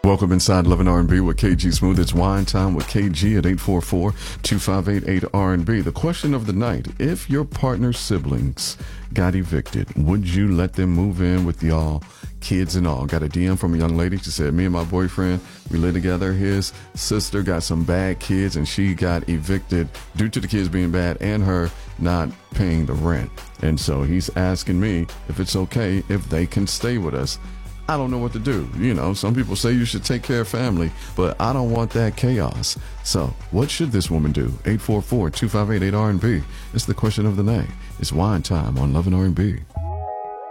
Welcome inside Love and R&B with KG Smooth. It's Wine Time with KG at 844-258-8R&B. The question of the night: if your partner's siblings got evicted, would you let them move in with y'all, kids and all? Got a DM from a young lady. She said, me and my boyfriend, we live together. His sister got some bad kids and she got evicted due to the kids being bad and her not paying the rent. And so he's asking me if it's okay if they can stay with us. I don't know what to do. You know, some people say you should take care of family, but I don't want that chaos. So what should this woman do? 844-258-8R&B. It's the question of the night. It's Wine Time on Love and R&B.